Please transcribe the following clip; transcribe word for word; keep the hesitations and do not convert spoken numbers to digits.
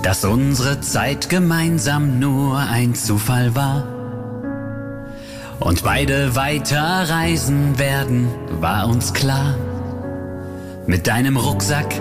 dass unsere Zeit gemeinsam nur ein Zufall war. Und beide weiterreisen werden, war uns klar. Mit deinem Rucksack